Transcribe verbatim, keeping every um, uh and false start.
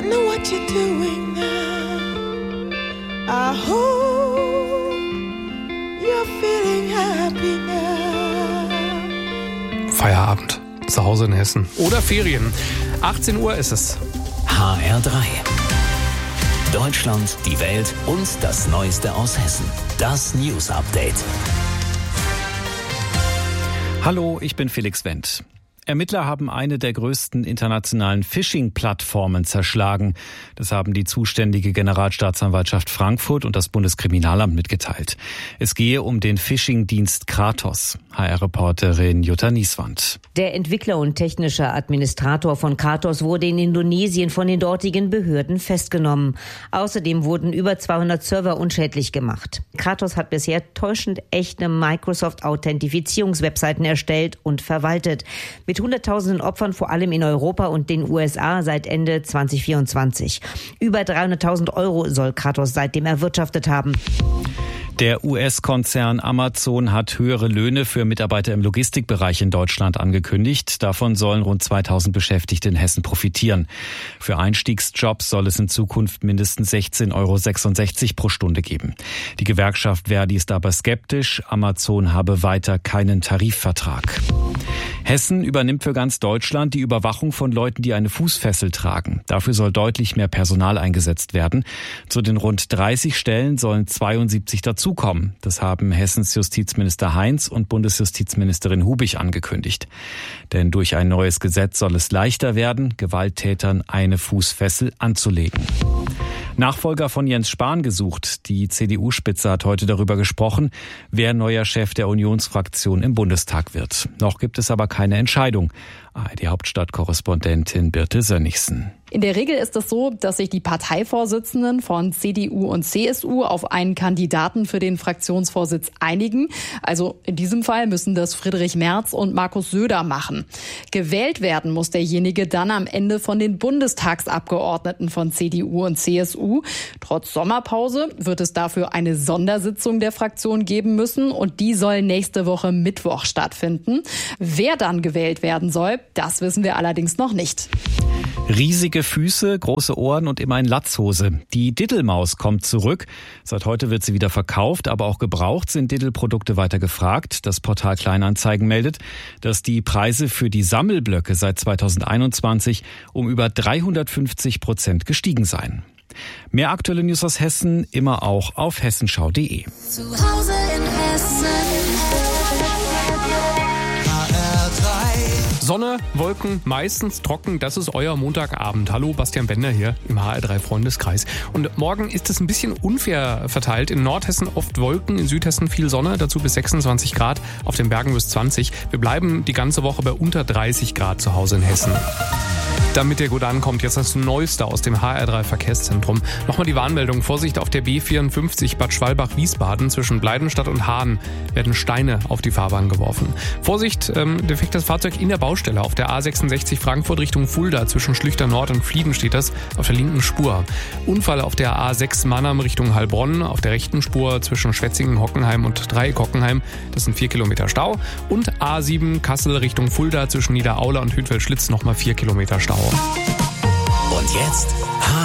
wonder what you're doing now. I hope you're feeling happy now. Feierabend, zu Hause in Hessen oder Ferien. achtzehn Uhr ist es. H R drei. Deutschland, die Welt und das Neueste aus Hessen. Das News Update. Hallo, ich bin Felix Wendt. Ermittler haben eine der größten internationalen Phishing-Plattformen zerschlagen. Das haben die zuständige Generalstaatsanwaltschaft Frankfurt und das Bundeskriminalamt mitgeteilt. Es gehe um den Phishing-Dienst Kratos. H R-Reporterin Jutta Nieswand. Der Entwickler und technische Administrator von Kratos wurde in Indonesien von den dortigen Behörden festgenommen. Außerdem wurden über zweihundert Server unschädlich gemacht. Kratos hat bisher täuschend echte Microsoft-Authentifizierungswebseiten erstellt und verwaltet. Mit hunderttausenden Opfern vor allem in Europa und den U S A seit Ende zwanzig vierundzwanzig. Über dreihunderttausend Euro soll Kratos seitdem erwirtschaftet haben. Der U S-Konzern Amazon hat höhere Löhne für Mitarbeiter im Logistikbereich in Deutschland angekündigt. Davon sollen rund zweitausend Beschäftigte in Hessen profitieren. Für Einstiegsjobs soll es in Zukunft mindestens sechzehn Euro sechsundsechzig pro Stunde geben. Die Gewerkschaft Verdi ist aber skeptisch. Amazon habe weiter keinen Tarifvertrag. Hessen übernimmt für ganz Deutschland die Überwachung von Leuten, die eine Fußfessel tragen. Dafür soll deutlich mehr Personal eingesetzt werden. Zu den rund dreißig Stellen sollen zweiundsiebzig dazukommen. Das haben Hessens Justizminister Heinz und Bundesjustizministerin Hubig angekündigt. Denn durch ein neues Gesetz soll es leichter werden, Gewalttätern eine Fußfessel anzulegen. Nachfolger von Jens Spahn gesucht. Die C D U-Spitze hat heute darüber gesprochen, wer neuer Chef der Unionsfraktion im Bundestag wird. Noch gibt es aber keine Entscheidung. A R D-Hauptstadtkorrespondentin Birte Sönnigsen. In der Regel ist es so, dass sich die Parteivorsitzenden von C D U und C S U auf einen Kandidaten für den Fraktionsvorsitz einigen. Also in diesem Fall müssen das Friedrich Merz und Markus Söder machen. Gewählt werden muss derjenige dann am Ende von den Bundestagsabgeordneten von C D U und C S U. Trotz Sommerpause wird es dafür eine Sondersitzung der Fraktion geben müssen und die soll nächste Woche Mittwoch stattfinden. Wer dann gewählt werden soll, das wissen wir allerdings noch nicht. Riesige Füße, große Ohren und immer in Latzhose. Die Diddelmaus kommt zurück. Seit heute wird sie wieder verkauft, aber auch gebraucht sind Diddelprodukte weiter gefragt. Das Portal Kleinanzeigen meldet, dass die Preise für die Sammelblöcke seit zweitausendeinundzwanzig um über dreihundertfünfzig Prozent gestiegen seien. Mehr aktuelle News aus Hessen immer auch auf hessenschau punkt de. Zu Hause in Hessen. Sonne, Wolken, meistens trocken, das ist euer Montagabend. Hallo, Bastian Bender hier im H R drei Freundeskreis. Und morgen ist es ein bisschen unfair verteilt. In Nordhessen oft Wolken, in Südhessen viel Sonne, dazu bis sechsundzwanzig Grad, auf den Bergen bis zwanzig. Wir bleiben die ganze Woche bei unter dreißig Grad zu Hause in Hessen. Damit ihr gut ankommt, jetzt das Neueste aus dem H R drei Verkehrszentrum. Nochmal die Warnmeldung. Vorsicht auf der B vierundfünfzig Bad Schwalbach-Wiesbaden zwischen Bleidenstadt und Hahn werden Steine auf die Fahrbahn geworfen. Vorsicht, ähm, defektes Fahrzeug in der Baustelle. Auf der A sechsundsechzig Frankfurt Richtung Fulda zwischen Schlüchter Nord und Flieden steht das auf der linken Spur. Unfall auf der A sechs Mannheim Richtung Heilbronn auf der rechten Spur zwischen Schwetzingen, Hockenheim und Dreieck-Hockenheim. Das sind vier Kilometer Stau. Und A sieben Kassel Richtung Fulda zwischen Niederaula und Hütwell-Schlitz nochmal vier Kilometer Stau. Und jetzt